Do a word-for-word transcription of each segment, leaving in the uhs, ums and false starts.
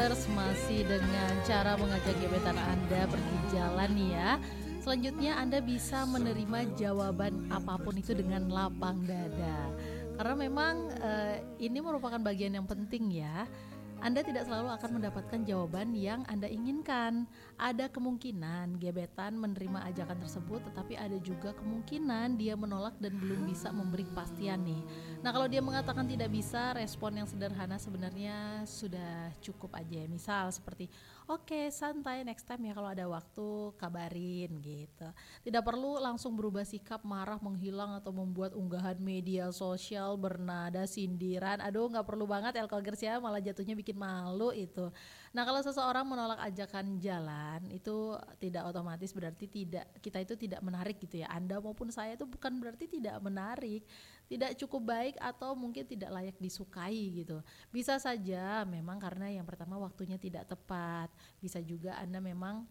Terus masih dengan cara mengajak gebetan Anda pergi jalan nih ya. Selanjutnya Anda bisa menerima jawaban apapun itu dengan lapang dada. Karena memang eh, ini merupakan bagian yang penting ya. Anda tidak selalu akan mendapatkan jawaban yang Anda inginkan. Ada kemungkinan gebetan menerima ajakan tersebut, tetapi ada juga kemungkinan dia menolak dan belum bisa memberi kepastian nih. Nah, kalau dia mengatakan tidak bisa, respon yang sederhana sebenarnya sudah cukup aja. Misal seperti, oke, santai, next time ya, kalau ada waktu kabarin gitu. Tidak perlu langsung berubah sikap, marah, menghilang, atau membuat unggahan media sosial bernada sindiran. Aduh, nggak perlu banget Elkogers ya, malah jatuhnya bikin malu itu. Nah, kalau seseorang menolak ajakan jalan, itu tidak otomatis berarti tidak, kita itu tidak menarik gitu ya. Anda maupun saya itu bukan berarti tidak menarik, tidak cukup baik, atau mungkin tidak layak disukai gitu. Bisa saja memang karena yang pertama waktunya tidak tepat. Bisa juga Anda memang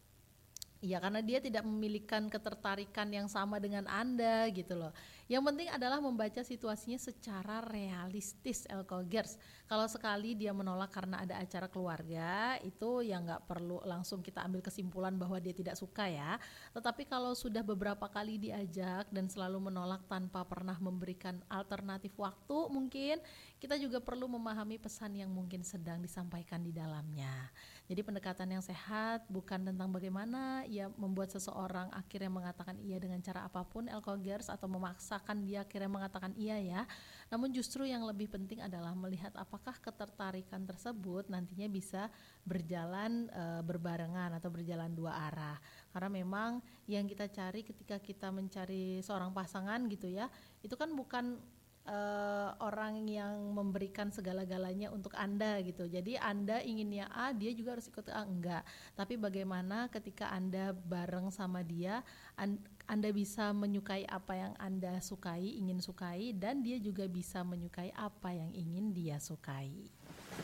ya karena dia tidak memilikan ketertarikan yang sama dengan Anda gitu loh. Yang penting adalah membaca situasinya secara realistis, Elkogers. Kalau sekali dia menolak karena ada acara keluarga, itu ya nggak perlu langsung kita ambil kesimpulan bahwa dia tidak suka ya. Tetapi kalau sudah beberapa kali diajak dan selalu menolak tanpa pernah memberikan alternatif waktu, mungkin kita juga perlu memahami pesan yang mungkin sedang disampaikan di dalamnya. Jadi pendekatan yang sehat bukan tentang bagaimana ia membuat seseorang akhirnya mengatakan iya dengan cara apapun, Elkogers, atau memaksakan dia akhirnya mengatakan iya ya. Namun justru yang lebih penting adalah melihat apakah ketertarikan tersebut nantinya bisa berjalan e, berbarengan atau berjalan dua arah. Karena memang yang kita cari ketika kita mencari seorang pasangan gitu ya, itu kan bukan Uh, orang yang memberikan segala-galanya untuk Anda gitu. Jadi Anda inginnya A, dia juga harus ikut A, enggak. Tapi bagaimana ketika Anda bareng sama dia, Anda bisa menyukai apa yang Anda sukai, ingin sukai, dan dia juga bisa menyukai apa yang ingin dia sukai.